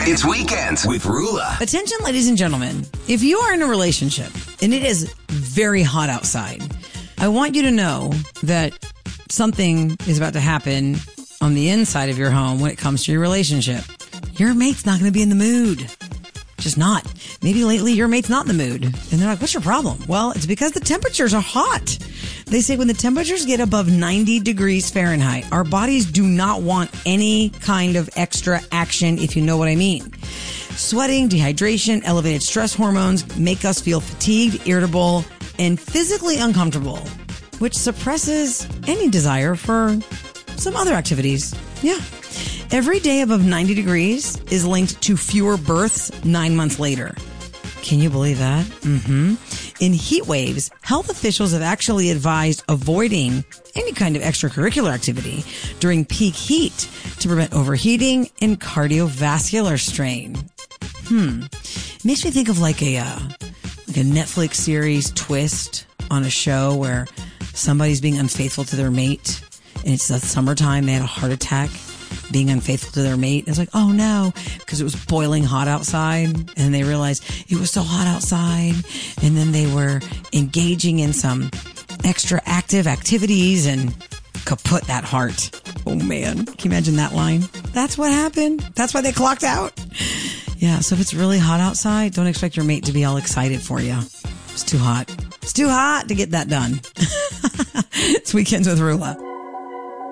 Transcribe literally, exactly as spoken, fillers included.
It's Weekends with Rula. Attention, ladies and gentlemen. If you are in a relationship and it is very hot outside, I want you to know that something is about to happen on the inside of your home when it comes to your relationship. Your mate's not going to be in the mood. Just not. Maybe lately your mate's not in the mood. And they're like, what's your problem? Well, it's because the temperatures are hot. They say when the temperatures get above ninety degrees Fahrenheit, our bodies do not want any kind of extra action, if you know what I mean. Sweating, dehydration, elevated stress hormones make us feel fatigued, irritable, and physically uncomfortable, which suppresses any desire for some other activities. Yeah. Every day above ninety degrees is linked to fewer births nine months later. Can you believe that? Mm-hmm. In heat waves, health officials have actually advised avoiding any kind of extracurricular activity during peak heat to prevent overheating and cardiovascular strain. Hmm. It makes me think of like a, uh, like a Netflix series twist on a show where somebody's being unfaithful to their mate and it's the summertime, they had a heart attack being unfaithful to their mate. It's like, oh no, because it was boiling hot outside and they realized it was so hot outside. And then they were engaging in some extra active activities and kaput that heart. Oh man, can you imagine that line? That's what happened. That's why they clocked out. Yeah, so if it's really hot outside, don't expect your mate to be all excited for you. It's too hot. It's too hot to get that done. It's Weekends with Rula.